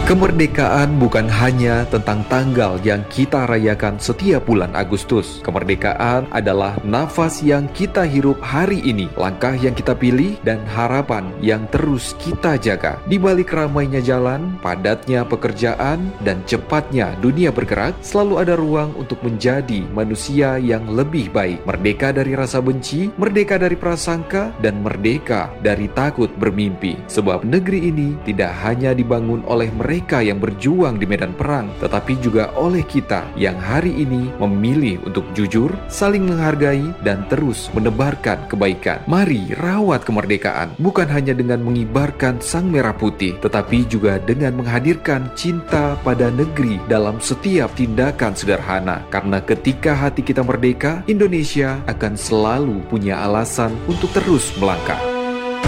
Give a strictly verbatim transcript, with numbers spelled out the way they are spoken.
Kemerdekaan bukan hanya tentang tanggal yang kita rayakan setiap bulan Agustus. Kemerdekaan adalah nafas yang kita hirup hari ini, langkah yang kita pilih, dan harapan yang terus kita jaga. Di balik ramainya jalan, padatnya pekerjaan, dan cepatnya dunia bergerak, selalu ada ruang untuk menjadi manusia yang lebih baik. Merdeka dari rasa benci, merdeka dari prasangka, dan merdeka dari takut bermimpi. Sebab negeri ini tidak hanya dibangun oleh mereka mereka yang berjuang di medan perang, tetapi juga oleh kita yang hari ini memilih untuk jujur, saling menghargai, dan terus menebarkan kebaikan. Mari rawat kemerdekaan, bukan hanya dengan mengibarkan sang merah putih, tetapi juga dengan menghadirkan cinta pada negeri dalam setiap tindakan sederhana. Karena ketika hati kita merdeka, Indonesia akan selalu punya alasan untuk terus melangkah.